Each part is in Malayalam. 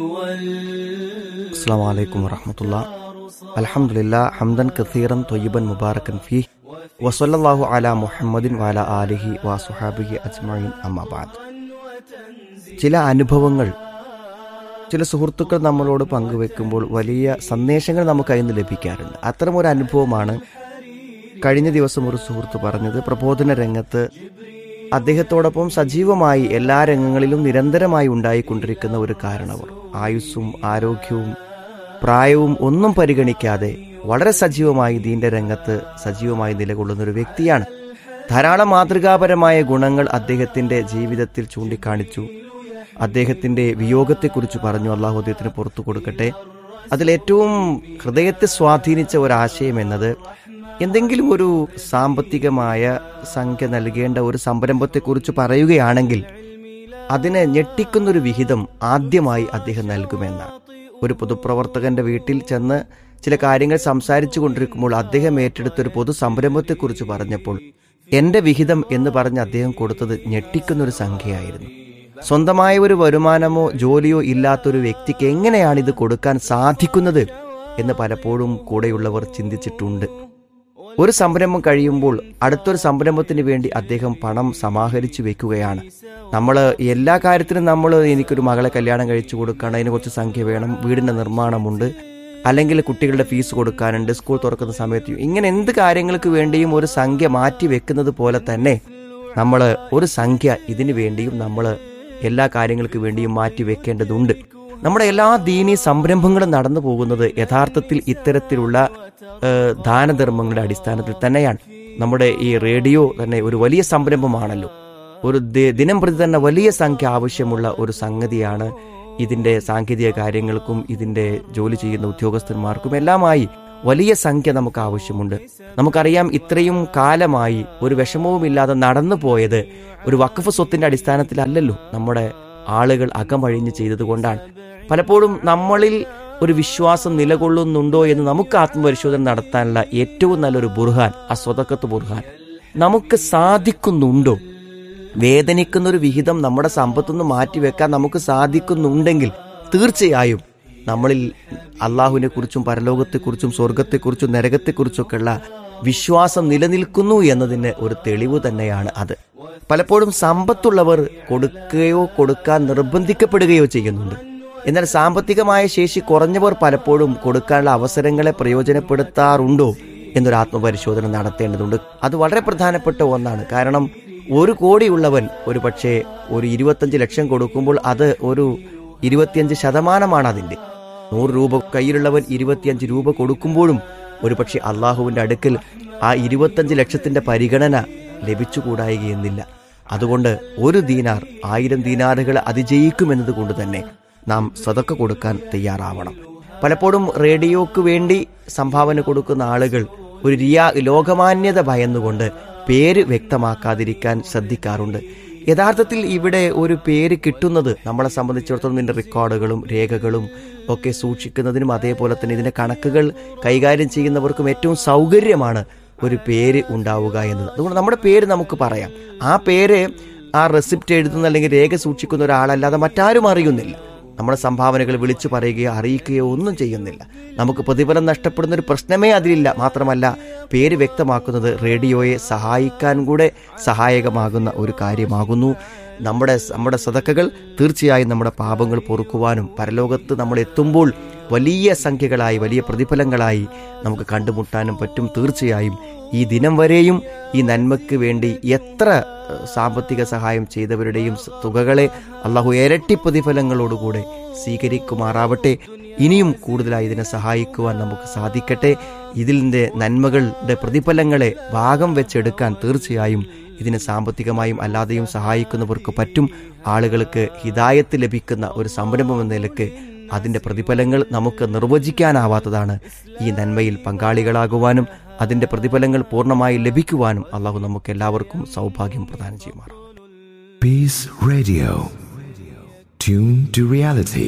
അസ്സലാമു അലൈക്കും വറഹ്മത്തുള്ളാഹി. അൽഹംദുലില്ലാ ഹംദൻ കസീറൻ ത്വയ്യിബൻ മുബാറകൻ ഫീഹി വസല്ലല്ലാഹു അലാ മുഹമ്മദിൻ വഅലാ ആലിഹി വസുഹാബിഹി അജ്മഈൻ അമ്മാ ബഅദ്. ചില അനുഭവങ്ങൾ ചില സുഹൃത്തുക്കൾ നമ്മളോട് പങ്കുവെക്കുമ്പോൾ വലിയ സന്ദേശങ്ങൾ നമുക്ക് അതിൽ നിന്ന് ലഭിക്കാറുണ്ട്. അത്തരമൊരു അനുഭവമാണ് കഴിഞ്ഞ ദിവസം ഒരു സുഹൃത്ത് പറഞ്ഞത്. പ്രബോധന രംഗത്ത് അദ്ദേഹത്തോടൊപ്പം സജീവമായി എല്ലാ രംഗങ്ങളിലും നിരന്തരമായി ഉണ്ടായിക്കൊണ്ടിരിക്കുന്ന ഒരു കാരണവർ, ആയുസ്സും ആരോഗ്യവും പ്രായവും ഒന്നും പരിഗണിക്കാതെ വളരെ സജീവമായി ദീന്റെ രംഗത്ത് സജീവമായി നിലകൊള്ളുന്ന ഒരു വ്യക്തിയാണ്. ധാരാളം മാതൃകാപരമായ ഗുണങ്ങൾ അദ്ദേഹത്തിന്റെ ജീവിതത്തിൽ ചൂണ്ടിക്കാണിച്ചു. അദ്ദേഹത്തിന്റെ വിയോഗത്തെക്കുറിച്ച് പറഞ്ഞു. അള്ളാഹു അദ്ദേഹത്തിന് പുറത്തു കൊടുക്കട്ടെ. അതിലേറ്റവും ഹൃദയത്തെ സ്വാധീനിച്ച ഒരാശയം എന്നത്, എന്തെങ്കിലും ഒരു സാമ്പത്തികമായ സംഖ്യ നൽകേണ്ട ഒരു സംരംഭത്തെക്കുറിച്ച് പറയുകയാണെങ്കിൽ അതിനെ ഞെട്ടിക്കുന്നൊരു വിഹിതം ആദ്യമായി അദ്ദേഹം നൽകുമെന്നാണ്. ഒരു പൊതുപ്രവർത്തകന്റെ വീട്ടിൽ ചെന്ന് ചില കാര്യങ്ങൾ സംസാരിച്ചു കൊണ്ടിരിക്കുമ്പോൾ അദ്ദേഹം ഏറ്റെടുത്തൊരു പൊതു സംരംഭത്തെക്കുറിച്ച് പറഞ്ഞപ്പോൾ എന്റെ വിഹിതം എന്ന് പറഞ്ഞ് അദ്ദേഹം കൊടുത്തത് ഞെട്ടിക്കുന്നൊരു സംഖ്യയായിരുന്നു. സ്വന്തമായ ഒരു വരുമാനമോ ജോലിയോ ഇല്ലാത്തൊരു വ്യക്തിക്ക് എങ്ങനെയാണ് ഇത് കൊടുക്കാൻ സാധിക്കുന്നത് എന്ന് പലപ്പോഴും കൂടെയുള്ളവർ ചിന്തിച്ചിട്ടുണ്ട്. ഒരു സംരംഭം കഴിയുമ്പോൾ അടുത്തൊരു സംരംഭത്തിന് വേണ്ടി അദ്ദേഹം പണം സമാഹരിച്ചു വെക്കുകയാണ്. നമ്മൾ എല്ലാ കാര്യത്തിനും എനിക്കൊരു മകളെ കല്യാണം കഴിച്ചു കൊടുക്കണം, അതിന് കുറച്ച് സംഖ്യ വേണം, വീടിൻ്റെ നിർമ്മാണമുണ്ട്, അല്ലെങ്കിൽ കുട്ടികളുടെ ഫീസ് കൊടുക്കാനുണ്ട്, സ്കൂൾ തുറക്കുന്ന സമയത്ത്, ഇങ്ങനെ എന്ത് കാര്യങ്ങൾക്ക് വേണ്ടിയും ഒരു സംഖ്യ മാറ്റി വെക്കുന്നത് പോലെ തന്നെ നമ്മൾ ഒരു സംഖ്യ ഇതിനു വേണ്ടിയും നമ്മൾ എല്ലാ കാര്യങ്ങൾക്ക് വേണ്ടിയും മാറ്റി വെക്കേണ്ടതുണ്ട്. നമ്മുടെ എല്ലാ ദീനീ സംരംഭങ്ങളും നടന്നു പോകുന്നത് യഥാർത്ഥത്തിൽ ഇത്തരത്തിലുള്ള ദാനധർമ്മങ്ങളുടെ അടിസ്ഥാനത്തിൽ തന്നെയാണ്. നമ്മുടെ ഈ റേഡിയോ തന്നെ ഒരു വലിയ സംരംഭമാണല്ലോ. ഒരു ദിനം പ്രതി തന്നെ വലിയ സംഖ്യ ആവശ്യമുള്ള ഒരു സംഗതിയാണ്. ഇതിന്റെ സാങ്കേതിക കാര്യങ്ങൾക്കും ഇതിന്റെ ജോലി ചെയ്യുന്ന ഉദ്യോഗസ്ഥന്മാർക്കും എല്ലാമായി വലിയ സംഖ്യ നമുക്ക് ആവശ്യമുണ്ട്. നമുക്കറിയാം, ഇത്രയും കാലമായി ഒരു വിഷമവുമില്ലാതെ നടന്നു പോയത് ഒരു വഖഫ് സ്വത്തിന്റെ അടിസ്ഥാനത്തിലല്ലല്ലോ. നമ്മുടെ ആളുകൾ അകമഴിഞ്ഞ് ചെയ്തതുകൊണ്ടാണ്. പലപ്പോഴും നമ്മളിൽ ഒരു വിശ്വാസം നിലകൊള്ളുന്നുണ്ടോ എന്ന് നമുക്ക് ആത്മപരിശോധന നടത്താനുള്ള ഏറ്റവും നല്ലൊരു ബുർഹാൻ അസ്വദഖത്ത് ബുർഹാൻ. നമുക്ക് സാധിക്കുന്നുണ്ടോ? വേദനിക്കുന്ന ഒരു വിഹിതം നമ്മുടെ സമ്പത്തുനിന്ന് മാറ്റിവെക്കാൻ നമുക്ക് സാധിക്കുന്നുണ്ടെങ്കിൽ തീർച്ചയായും നമ്മളിൽ അള്ളാഹുവിനെ കുറിച്ചും പരലോകത്തെക്കുറിച്ചും സ്വർഗത്തെക്കുറിച്ചും നരകത്തെക്കുറിച്ചൊക്കെയുള്ള വിശ്വാസം നിലനിൽക്കുന്നു എന്നതിന് ഒരു തെളിവ് തന്നെയാണ് അത്. പലപ്പോഴും സമ്പത്തുള്ളവർ കൊടുക്കുകയോ കൊടുക്കാൻ നിർബന്ധിക്കപ്പെടുകയോ ചെയ്യുന്നുണ്ട്. എന്നാൽ സാമ്പത്തികമായ ശേഷി കുറഞ്ഞവർ പലപ്പോഴും കൊടുക്കാനുള്ള അവസരങ്ങളെ പ്രയോജനപ്പെടുത്താറുണ്ടോ എന്നൊരു ആത്മപരിശോധന നടത്തേണ്ടതുണ്ട്. അത് വളരെ പ്രധാനപ്പെട്ട ഒന്നാണ്. കാരണം 1 കോടിയുള്ളവൻ ഒരു പക്ഷേ ഒരു 25 ലക്ഷം കൊടുക്കുമ്പോൾ അത് ഒരു 25% അതിൻ്റെ. 100 രൂപ കയ്യിലുള്ളവൻ 25 രൂപ കൊടുക്കുമ്പോഴും ഒരു പക്ഷേ അള്ളാഹുവിൻ്റെ അടുക്കൽ ആ 25 ലക്ഷത്തിന്റെ പരിഗണന ലഭിച്ചുകൂടായികയെന്നില്ല. അതുകൊണ്ട് 1 ദീനാർ 1000 ദീനാറുകൾ അതിജയിക്കുമെന്നത് കൊണ്ട് തന്നെ നാം സദഖ കൊടുക്കാൻ തയ്യാറാവണം. പലപ്പോഴും റേഡിയോക്ക് വേണ്ടി സംഭാവന കൊടുക്കുന്ന ആളുകൾ ഒരു ലോകമാന്യത ഭയന്നുകൊണ്ട് പേര് വ്യക്തമാക്കാതിരിക്കാൻ ശ്രദ്ധിക്കാറുണ്ട്. യഥാർത്ഥത്തിൽ ഇവിടെ ഒരു പേര് കിട്ടുന്നത് നമ്മളെ സംബന്ധിച്ചിടത്തോളം ഇതിൻ്റെ റെക്കോർഡുകളും രേഖകളും ഒക്കെ സൂക്ഷിക്കുന്നതിനും അതേപോലെ തന്നെ ഇതിൻ്റെ കണക്കുകൾ കൈകാര്യം ചെയ്യുന്നവർക്കും ഏറ്റവും സൗകര്യമാണ് ഒരു പേര് ഉണ്ടാവുക എന്നത്. അതുകൊണ്ട് നമ്മുടെ പേര് നമുക്ക് പറയാം. ആ പേര് ആ റെസിപ്റ്റ് എഴുതുന്ന അല്ലെങ്കിൽ രേഖ സൂക്ഷിക്കുന്ന ഒരാളല്ലാതെ മറ്റാരും അറിയുന്നില്ല. നമ്മുടെ സംഭാവനകൾ വിളിച്ചു പറയുകയോ അറിയിക്കുകയോ ഒന്നും ചെയ്യുന്നില്ല. നമുക്ക് പ്രതിഫലം നഷ്ടപ്പെടുന്ന ഒരു പ്രശ്നമേ അതിലില്ല. മാത്രമല്ല, പേര് വ്യക്തമാക്കുന്നത് റേഡിയോയെ സഹായിക്കാൻ കൂടെ സഹായകമാകുന്ന ഒരു കാര്യമാകുന്നു. നമ്മുടെ സദഖകൾ തീർച്ചയായും നമ്മുടെ പാപങ്ങൾ പൊറുക്കുവാനും പരലോകത്ത് നമ്മൾ എത്തുമ്പോൾ വലിയ സംഖ്യകളായി വലിയ പ്രതിഫലങ്ങളായി നമുക്ക് കണ്ടുമുട്ടാനും പറ്റും. തീർച്ചയായും ഈ ദിനം വരെയും ഈ നന്മയ്ക്ക് വേണ്ടി എത്ര സാമ്പത്തിക സഹായം ചെയ്തവരുടെയും തുകകളെ അള്ളാഹു ഇരട്ടി പ്രതിഫലങ്ങളോടുകൂടെ സ്വീകരിക്കുമാറാവട്ടെ. ഇനിയും കൂടുതലായി ഇതിനെ സഹായിക്കുവാൻ നമുക്ക് സാധിക്കട്ടെ. ഇതിൻ്റെ നന്മകളുടെ പ്രതിഫലങ്ങളെ ഭാഗം വെച്ചെടുക്കാൻ തീർച്ചയായും ഇതിനെ സാമ്പത്തികമായും അല്ലാതെയും സഹായിക്കുന്നവർക്ക് പറ്റും. ആളുകൾക്ക് ഹിദായത്ത് ലഭിക്കുന്ന ഒരു സംരംഭം എന്ന നിലയ്ക്ക് അതിൻ്റെ പ്രതിഫലങ്ങൾ നമുക്ക് നിർവചിക്കാനാവാത്തതാണ്. ഈ നന്മയിൽ പങ്കാളികളാകുവാനും അതിൻ്റെ പ്രതിഫലങ്ങൾ പൂർണ്ണമായി ലഭിക്കുവാനും അള്ളാഹു നമുക്ക് എല്ലാവർക്കും സൗഭാഗ്യം പ്രദാനം ചെയ്യുമാറാം. Peace Radio. Tune to reality.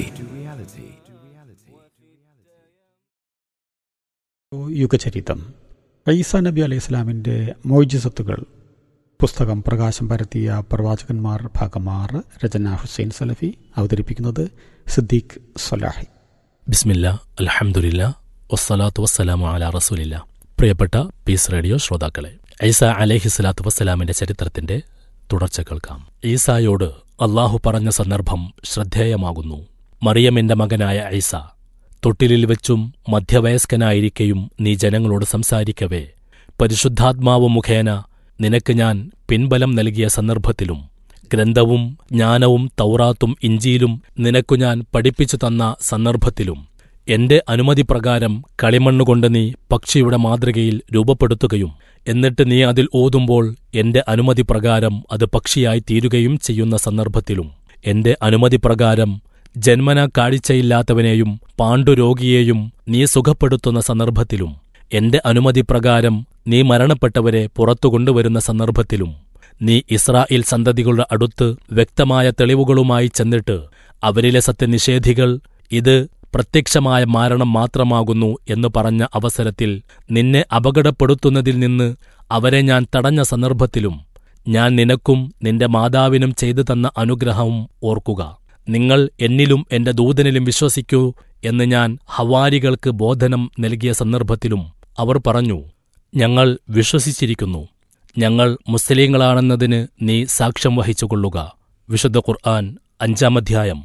യുഗചരിതം. ഈസാ നബി അലൈഹി സ്വലാമിൻ്റെ മോയ്ജിസത്തുകൾ പുസ്തകം പ്രകാശം പരത്തിയ പ്രവാചകന്മാർ ഭാഗം 6, രചന ഹുസൈൻ സലഫി, അവതരിപ്പിക്കുന്നത് സിദ്ദീഖ് സലാഹി. ബിസ്മില്ലാ, അൽഹംദുലില്ലാ, വസ്സലാത്തു വസ്സലാമു അലാ റസൂലില്ലാ. പ്രിയപ്പെട്ട പീസ് റേഡിയോ ശ്രോതാക്കളെ, ഈസാ അലൈഹിസ്സലാത്തു വസ്സലാമിന്റെ ചരിത്രത്തിന്റെ തുടർച്ച കേൾക്കാം. ഈസായോട് അള്ളാഹു പറഞ്ഞ സന്ദർഭം ശ്രദ്ധേയമാകുന്നു. മറിയമിന്റെ മകനായ ഈസ, തൊട്ടിലിൽ വെച്ചും മധ്യവയസ്കനായിരിക്കെയും നീ ജനങ്ങളോട് സംസാരിക്കവേ പരിശുദ്ധാത്മാവ് മുഖേന നിനക്ക് ഞാൻ പിൻബലം നൽകിയ സന്ദർഭത്തിലും ഗ്രന്ഥവും ജ്ഞാനവും തൗറാത്തും ഇഞ്ചീലും നിനക്കു ഞാൻ പഠിപ്പിച്ചു തന്ന സന്ദർഭത്തിലും എന്റെ അനുമതിപ്രകാരം കളിമണ്ണുകൊണ്ട് നീ പക്ഷിയുടെ മാതൃകയിൽ രൂപപ്പെടുത്തുകയും എന്നിട്ട് നീ അതിൽ ഓതുമ്പോൾ എന്റെ അനുമതിപ്രകാരം അത് പക്ഷിയായി തീരുകയും ചെയ്യുന്ന സന്ദർഭത്തിലും എന്റെ അനുമതിപ്രകാരം ജന്മന കാഴ്ചയില്ലാത്തവനെയും പാണ്ഡുരോഗിയെയും നീ സുഖപ്പെടുത്തുന്ന സന്ദർഭത്തിലും എന്റെ അനുമതിപ്രകാരം നീ മരണപ്പെട്ടവരെ പുറത്തു കൊണ്ടുവരുന്ന സന്ദർഭത്തിലും നീ ഇസ്രായേൽ സന്തതികളുടെ അടുത്ത് വ്യക്തമായ തെളിവുകളുമായി ചെന്നിട്ട് അവരിലെ സത്യനിഷേധികൾ ഇത് പ്രത്യക്ഷമായ മാരണം മാത്രമാകുന്നു എന്ന് പറഞ്ഞ അവസരത്തിൽ നിന്നെ അപകടപ്പെടുത്തുന്നതിൽ നിന്ന് അവരെ ഞാൻ തടഞ്ഞ സന്ദർഭത്തിലും ഞാൻ നിനക്കും നിന്റെ മാതാവിനും ചെയ്തു തന്ന അനുഗ്രഹവും ഓർക്കുക. നിങ്ങൾ എന്നിലും എന്റെ ദൂതനിലും വിശ്വസിക്കൂ എന്ന് ഞാൻ ഹവാരികൾക്ക് ബോധനം നൽകിയ സന്ദർഭത്തിലും അവർ പറഞ്ഞു, ഞങ്ങൾ വിശ്വസിച്ചിരിക്കുന്നു, ഞങ്ങൾ മുസ്ലിങ്ങളാണെന്നതിന് നീ സാക്ഷ്യം വഹിച്ചുകൊള്ളുക. വിശുദ്ധ ഖുർആൻ 5-ാം അധ്യായം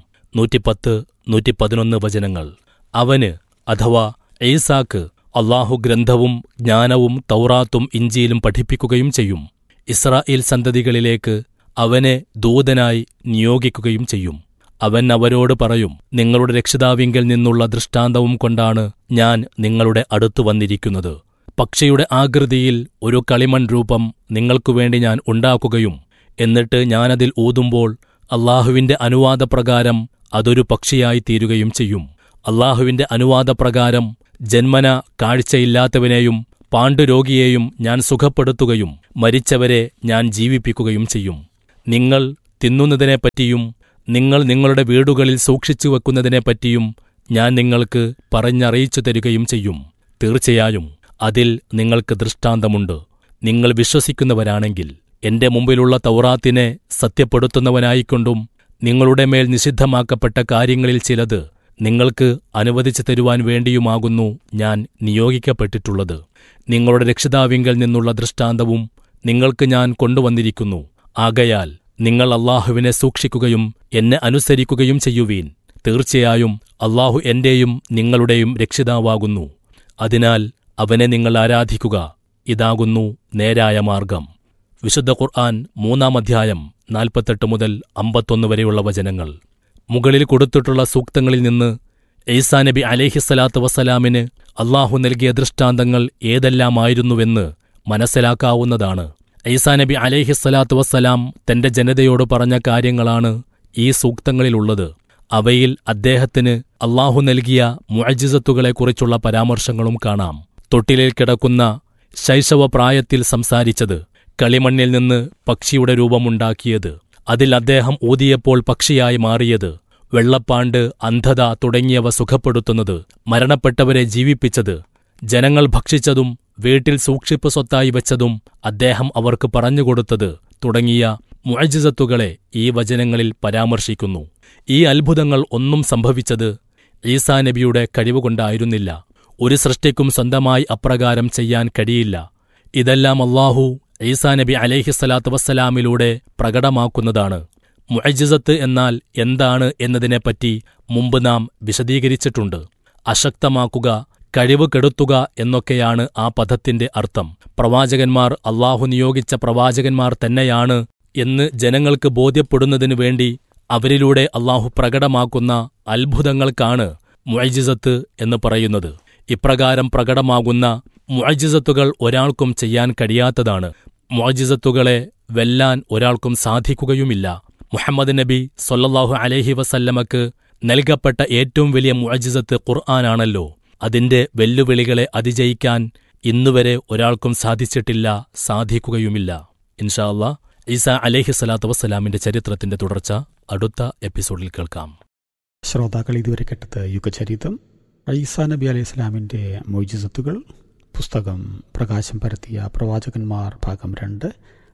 110-111 വചനങ്ങൾ. അവന് അഥവാ ഈസാക്ക് അള്ളാഹു ഗ്രന്ഥവും ജ്ഞാനവും തൗറാത്തും ഇഞ്ചീലും പഠിപ്പിക്കുകയും ചെയ്യും. ഇസ്രായേൽ സന്തതികളിലേക്ക് അവനെ ദൂതനായി നിയോഗിക്കുകയും ചെയ്യും. അവൻ അവരോട് പറയും, നിങ്ങളുടെ രക്ഷിതാവിങ്കൽ നിന്നുള്ള ദൃഷ്ടാന്തവും കൊണ്ടാണ് ഞാൻ നിങ്ങളുടെ അടുത്തു വന്നിരിക്കുന്നത്. പക്ഷിയുടെ ആകൃതിയിൽ ഒരു കളിമൺ രൂപം നിങ്ങൾക്കുവേണ്ടി ഞാൻ ഉണ്ടാക്കുകയും എന്നിട്ട് ഞാനതിൽ ഊതുമ്പോൾ അള്ളാഹുവിന്റെ അനുവാദപ്രകാരം അതൊരു പക്ഷിയായി തീരുകയും ചെയ്യും. അള്ളാഹുവിന്റെ അനുവാദപ്രകാരം ജന്മന കാഴ്ചയില്ലാത്തവനെയും പാണ്ഡുരോഗിയെയും ഞാൻ സുഖപ്പെടുത്തുകയും മരിച്ചവരെ ഞാൻ ജീവിപ്പിക്കുകയും ചെയ്യും. നിങ്ങൾ തിന്നുന്നതിനെപ്പറ്റിയും നിങ്ങൾ നിങ്ങളുടെ വീടുകളിൽ സൂക്ഷിച്ചു വെക്കുന്നതിനെപ്പറ്റിയും ഞാൻ നിങ്ങൾക്ക് പറഞ്ഞറിയിച്ചു തരികയും ചെയ്യും. തീർച്ചയായും അതിൽ നിങ്ങൾക്ക് ദൃഷ്ടാന്തമുണ്ട്. നിങ്ങൾ വിശ്വസിക്കുന്നവരാണെങ്കിൽ എന്റെ മുമ്പിലുള്ള തൗറാത്തിനെ സത്യപ്പെടുത്തുന്നവനായിക്കൊണ്ടും നിങ്ങളുടെ മേൽ നിഷിദ്ധമാക്കപ്പെട്ട കാര്യങ്ങളിൽ ചിലത് നിങ്ങൾക്ക് അനുവദിച്ചു തരുവാൻ വേണ്ടിയുമാകുന്നു ഞാൻ നിയോഗിക്കപ്പെട്ടിട്ടുള്ളത്. നിങ്ങളുടെ രക്ഷിതാവിങ്കൽ നിന്നുള്ള ദൃഷ്ടാന്തവും നിങ്ങൾക്ക് ഞാൻ കൊണ്ടുവന്നിരിക്കുന്നു. ആകയാൽ നിങ്ങൾ അള്ളാഹുവിനെ സൂക്ഷിക്കുകയും എന്നെ അനുസരിക്കുകയും ചെയ്യുവീൻ. തീർച്ചയായും അള്ളാഹു എന്റെയും നിങ്ങളുടെയും രക്ഷിതാവാകുന്നു. അതിനാൽ അവനെ നിങ്ങൾ ആരാധിക്കുക. ഇതാകുന്നു നേരായ മാർഗം. വിശുദ്ധ ഖുർആൻ 3-ാം അധ്യായം 48 മുതൽ 51 വരെയുള്ള വചനങ്ങൾ. മുകളിൽ കൊടുത്തിട്ടുള്ള സൂക്തങ്ങളിൽ നിന്ന് ഈസാ നബി അലൈഹിസ്സലാത്തു വസ്സലാമിന് അള്ളാഹു നൽകിയ ദൃഷ്ടാന്തങ്ങൾ ഏതെല്ലാമായിരുന്നുവെന്ന് മനസ്സിലാക്കാവുന്നതാണ്. ഈസാ നബി അലൈഹിസ്സലാത്തു വസ്സലാം തന്റെ ജനതയോട് പറഞ്ഞ കാര്യങ്ങളാണ് ഈ സൂക്തങ്ങളിലുള്ളത്. അവയിൽ അദ്ദേഹത്തിന് അള്ളാഹു നൽകിയ മുഅ്ജിസത്തുകളെക്കുറിച്ചുള്ള പരാമർശങ്ങളും കാണാം. തൊട്ടിലിൽ കിടക്കുന്ന ശൈശവപ്രായത്തിൽ സംസാരിച്ചത്, കളിമണ്ണിൽ നിന്ന് പക്ഷിയുടെ രൂപമുണ്ടാക്കിയത്, അതിൽ അദ്ദേഹം ഊതിയപ്പോൾ പക്ഷിയായി മാറിയത്, വെള്ളപ്പാണ്ട്, അന്ധത തുടങ്ങിയവ സുഖപ്പെടുത്തുന്നത്, മരണപ്പെട്ടവരെ ജീവിപ്പിച്ചത്, ജനങ്ങൾ ഭക്ഷിച്ചതും വീട്ടിൽ സൂക്ഷിപ്പ് സ്വത്തായി വെച്ചതും അദ്ദേഹം അവർക്ക് പറഞ്ഞുകൊടുത്തത് തുടങ്ങിയ മുഅ്ജിസത്തുകളെ ഈ വചനങ്ങളിൽ പരാമർശിക്കുന്നു. ഈ അത്ഭുതങ്ങൾ ഒന്നും സംഭവിച്ചത് ഈസാ നബിയുടെ കഴിവുകൊണ്ടായിരുന്നില്ല. ഒരു സൃഷ്ടിക്കും സ്വന്തമായി അപ്രകാരം ചെയ്യാൻ കഴിയില്ല. ഇതെല്ലാം അല്ലാഹു ഈസാ നബി അലൈഹിസ്സലാത്തു വസ്സലാമിലൂടെ പ്രകടമാക്കുന്നതാണ്. മുഅ്ജിസത്ത് എന്നാൽ എന്താണ് എന്നതിനെപ്പറ്റി മുമ്പ് നാം വിശദീകരിച്ചിട്ടുണ്ട്. അശക്തമാക്കുക, കഴിവ് കെടുത്തുക എന്നൊക്കെയാണ് ആ പദത്തിന്റെ അർത്ഥം. പ്രവാചകന്മാർ അള്ളാഹു നിയോഗിച്ച പ്രവാചകന്മാർ തന്നെയാണ് എന്ന് ജനങ്ങൾക്ക് ബോധ്യപ്പെടുന്നതിനു വേണ്ടി അവരിലൂടെ അള്ളാഹു പ്രകടമാക്കുന്ന അത്ഭുതങ്ങൾക്കാണ് മുഅ്ജിസത്ത് എന്ന് പറയുന്നത്. ഇപ്രകാരം പ്രകടമാകുന്ന മുഅ്ജിസത്തുകൾ ഒരാൾക്കും ചെയ്യാൻ കഴിയാത്തതാണ്. മുഅ്ജിസത്തുകളെ വെല്ലാൻ ഒരാൾക്കും സാധിക്കുകയുമില്ല. മുഹമ്മദ് നബി സ്വല്ലല്ലാഹു അലൈഹി വസല്ലമക്ക് നൽകപ്പെട്ട ഏറ്റവും വലിയ മുഅ്ജിസത്ത് ഖുർആനാണല്ലോ. അതിന്റെ വെല്ലുവിളികളെ അതിജയിക്കാൻ ഇന്നുവരെ ഒരാൾക്കും സാധിച്ചിട്ടില്ല, സാധിക്കുകയുമില്ല. ഇൻഷാ അല്ലാഹ് ഈസാ അലൈഹിസ്സലാത്തു വസ്സലാമിന്റെ ചരിത്രത്തിന്റെ തുടർച്ച അടുത്ത എപ്പിസോഡിൽ കേൾക്കാം. ശ്രോതാക്കൾ ഇതുവരെ കേട്ടത് യുഗചരിതം. ഈസാ നബി അലൈഹി ഇസ്ലാമിൻ്റെ മുഅ്ജിസത്തുകൾ, പുസ്തകം പ്രകാശം പരത്തിയ പ്രവാചകന്മാർ ഭാഗം 2,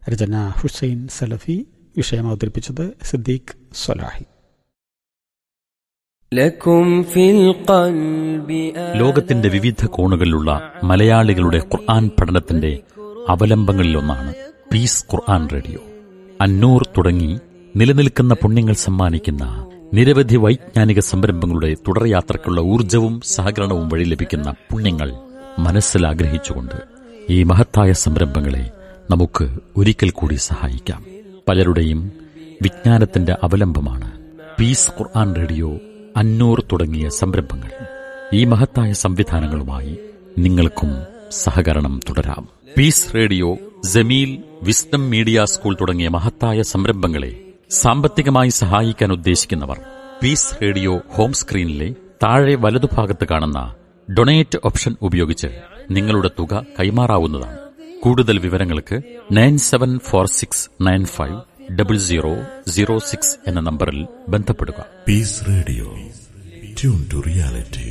രചന ഹുസൈൻ സലഫി. വിഷയം അവതരിപ്പിച്ചത് സിദ്ദീഖ് സ്വലാഹി. ലോകത്തിന്റെ വിവിധ കോണുകളിലുള്ള മലയാളികളുടെ ഖുർആൻ പഠനത്തിന്റെ അവലംബങ്ങളിലൊന്നാണ് പീസ് ഖുർആൻ റേഡിയോ. അന്നൂർ തുടങ്ങി നിലനിൽക്കുന്ന പുണ്യങ്ങൾ സമ്മാനിക്കുന്ന നിരവധി വൈജ്ഞാനിക സംരംഭങ്ങളുടെ തുടർയാത്രയ്ക്കുള്ള ഊർജവും സഹകരണവും വഴി ലഭിക്കുന്ന പുണ്യങ്ങൾ മനസ്സിലാഗ്രഹിച്ചുകൊണ്ട് ഈ മഹത്തായ സംരംഭങ്ങളെ നമുക്ക് ഒരിക്കൽ കൂടി സഹായിക്കാം. പലരുടെയും വിജ്ഞാനത്തിന്റെ അവലംബമാണ് പീസ് ഖുർആൻ റേഡിയോ, അന്നൂർ തുടങ്ങിയ സംരംഭങ്ങൾ. ഈ മഹത്തായ സംവിധാനങ്ങളുമായി നിങ്ങൾക്കും സഹകരണം തുടരാം. Piece radio, Jameel, wisdom media school തുടങ്ങിയ മഹത്തായ സംരംഭങ്ങളെ സാമ്പത്തികമായി സഹായിക്കാൻ ഉദ്ദേശിക്കുന്നവർ പീസ് റേഡിയോ ഹോം സ്ക്രീനിലെ താഴെ വലതുഭാഗത്ത് കാണുന്ന ഡൊണേറ്റ് ഓപ്ഷൻ ഉപയോഗിച്ച് നിങ്ങളുടെ തുക കൈമാറാവുന്നതാണ്. കൂടുതൽ വിവരങ്ങൾക്ക് 9746950006 എന്ന നമ്പറിൽ ബന്ധപ്പെടുക. Piece radio, tune to reality.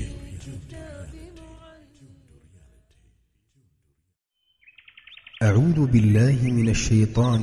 أعوذ بالله من الشيطان